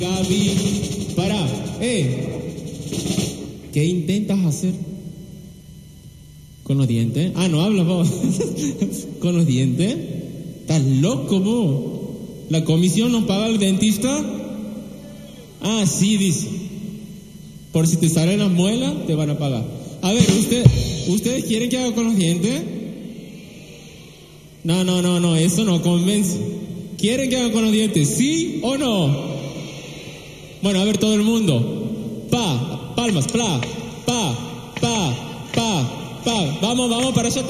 Gaby, para, ¿qué intentas hacer? ¿Con los dientes? Ah, no hablas vos. ¿Con los dientes? ¿Estás loco vos? ¿La comisión no paga al dentista? Ah, sí, dice. Por si te salen las muelas, te van a pagar. A ver, ¿ustedes quieren que haga con los dientes? No, eso no convence. ¿Quieren que haga con los dientes? ¿Sí o no? Bueno, a ver todo el mundo. Palmas, pa. Vamos para allá.